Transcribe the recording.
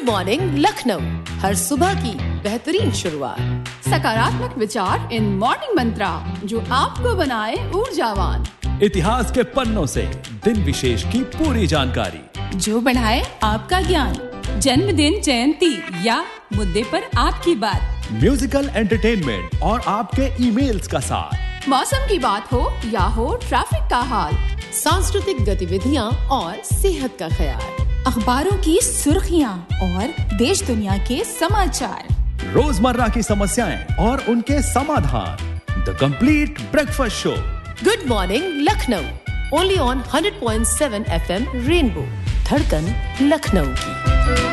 Morning Lucknow, हर सुबह की बेहतरीन शुरुआत। सकारात्मक विचार इन मॉर्निंग मंत्रा जो आपको बनाए ऊर्जावान। इतिहास के पन्नों से दिन विशेष की पूरी जानकारी जो बढ़ाए आपका ज्ञान। जन्मदिन, जयंती या मुद्दे पर आपकी बात। म्यूजिकल एंटरटेनमेंट और आपके ईमेल्स का साथ। मौसम की बात हो या हो ट्रैफिक का हाल। सांस्कृतिक गतिविधियाँ और सेहत का ख्याल। अखबारों की सुर्खियां और देश दुनिया के समाचार। रोजमर्रा की समस्याएं और उनके समाधान। The complete breakfast show. Good morning Lucknow, only on 100.7 FM rainbow. धड़कन लखनऊ की।